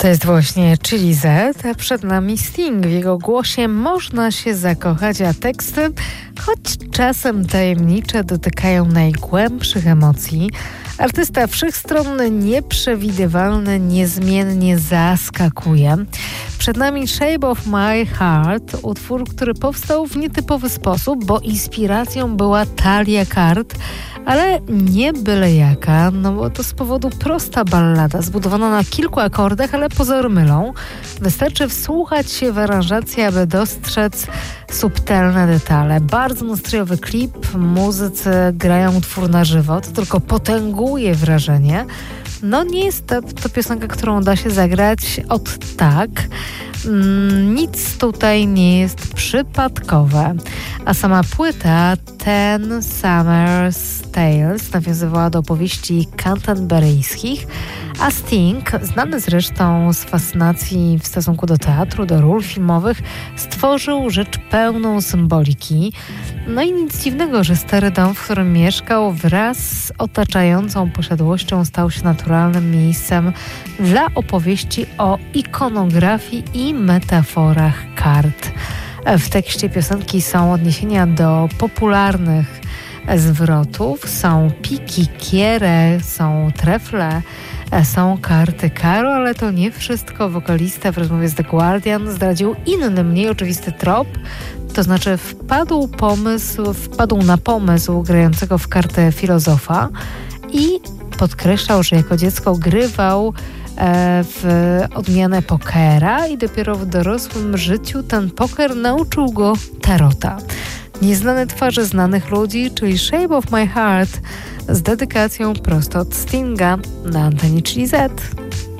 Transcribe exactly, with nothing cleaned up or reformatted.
To jest właśnie Chili Z, a przed nami Sting. W jego głosie można się zakochać, a teksty, choć czasem tajemnicze, dotykają najgłębszych emocji. Artysta wszechstronny, nieprzewidywalny, niezmiennie zaskakuje. Przed nami Shape of My Heart, utwór, który powstał w nietypowy sposób, bo inspiracją była talia kart, ale nie byle jaka, no bo to z powodu prosta ballada, zbudowana na kilku akordach, ale pozory mylą. Wystarczy wsłuchać się w aranżację, aby dostrzec subtelne detale. Bardzo nastrojowy klip, muzycy grają utwór na żywo, to tylko potęguje wrażenie. No nie jest to, to piosenka, którą da się zagrać od tak. Mm, nic tutaj nie jest przypadkowe. A sama płyta Ten Summer's Tales nawiązywała do opowieści canterburyjskich, a Sting, znany zresztą z fascynacji w stosunku do teatru, do ról filmowych, stworzył rzecz pełną symboliki. No i nic dziwnego, że stary dom, w którym mieszkał, wraz z otaczającą posiadłością stał się naturalnym miejscem dla opowieści o ikonografii i metaforach kart. W tekście piosenki są odniesienia do popularnych zwrotów, są piki, kierę, są trefle, są karty karo, ale to nie wszystko. Wokalista w rozmowie z The Guardian zdradził inny, mniej oczywisty trop, to znaczy wpadł pomysł, wpadł na pomysł grającego w kartę filozofa i podkreślał, że jako dziecko grywał w odmianę pokera i dopiero w dorosłym życiu ten poker nauczył go tarota. Nieznane twarze znanych ludzi, czyli Shape of My Heart z dedykacją prosto od Stinga na antenie Chili Z.